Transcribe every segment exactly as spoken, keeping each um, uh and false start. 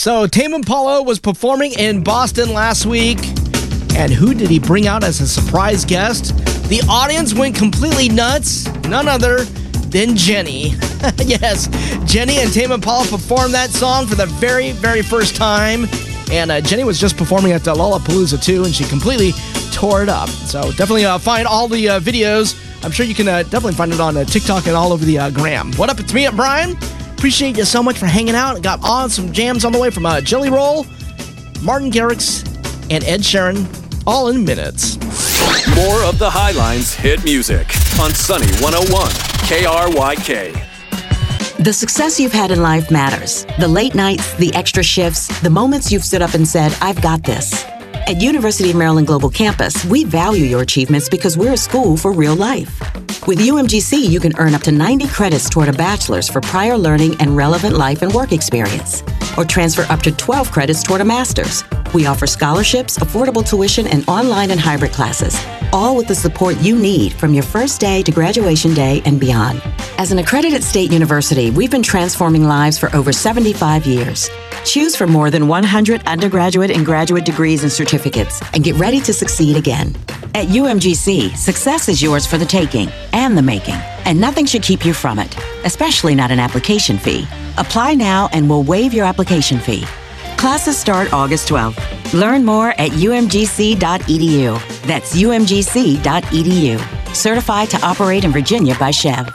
So Tame Impala was performing in Boston last week. And who did he bring out as a surprise guest? The audience went completely nuts. None other than Jenny. Yes, Jenny and Tame Impala performed that song for the very, very first time. And uh, Jenny was just performing at uh, Lollapalooza too, and she completely tore it up. So definitely uh, find all the uh, videos. I'm sure you can uh, definitely find it on uh, TikTok and all over the uh, gram. What up? It's me, Brian. Appreciate you so much for hanging out. Got awesome jams on the way from uh, Jelly Roll, Martin Garrix, and Ed Sheeran, all in minutes. More of the Highlines hit music on Sunny one oh one K R Y K. The success you've had in life matters. The late nights, the extra shifts, the moments you've stood up and said, I've got this. At University of Maryland Global Campus, we value your achievements because we're a school for real life. With U M G C, you can earn up to ninety credits toward a bachelor's for prior learning and relevant life and work experience, or transfer up to twelve credits toward a master's. We offer scholarships, affordable tuition, and online and hybrid classes, all with the support you need from your first day to graduation day and beyond. As an accredited state university, we've been transforming lives for over seventy-five years. Choose from more than one hundred undergraduate and graduate degrees and certificates, and get ready to succeed again. At U M G C, success is yours for the taking and the making, and nothing should keep you from it, especially not an application fee. Apply now and we'll waive your application fee. Classes start August twelfth. Learn more at U M G C dot E D U. That's U M G C dot E D U. Certified to operate in Virginia by Chev.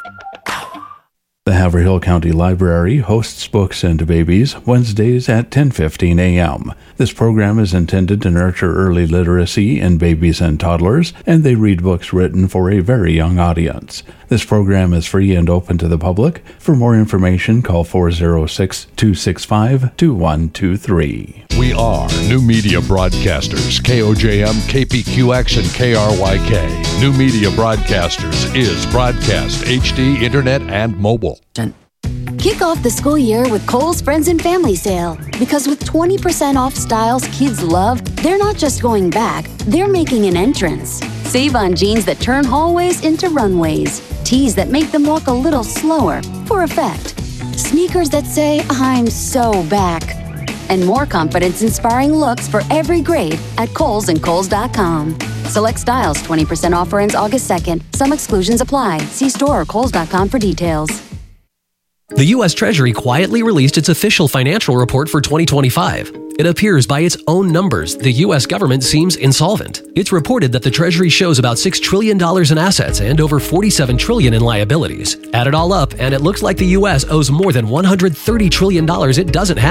The Haverhill County Library hosts Books and Babies Wednesdays at ten fifteen a.m. This program is intended to nurture early literacy in babies and toddlers, and they read books written for a very young audience. This program is free and open to the public. For more information, call four oh six, two six five, two one two three. We are New Media Broadcasters, K O J M, K P Q X, and K R Y K. New Media Broadcasters is broadcast, H D, internet, and mobile. Kick off the school year with Kohl's Friends and Family Sale. Because with twenty percent off styles kids love, they're not just going back, they're making an entrance. Save on jeans that turn hallways into runways, tees that make them walk a little slower for effect, sneakers that say, I'm so back, and more confidence-inspiring looks for every grade at Kohl's and Kohl's dot com. Select styles, twenty percent offer ends August second. Some exclusions apply. See store or Kohl's dot com for details. The U S Treasury quietly released its official financial report for twenty twenty-five. It appears by its own numbers, the U S government seems insolvent. It's reported that the Treasury shows about six trillion dollars in assets and over forty-seven trillion dollars in liabilities. Add it all up, and it looks like the U S owes more than one hundred thirty trillion dollars it doesn't have.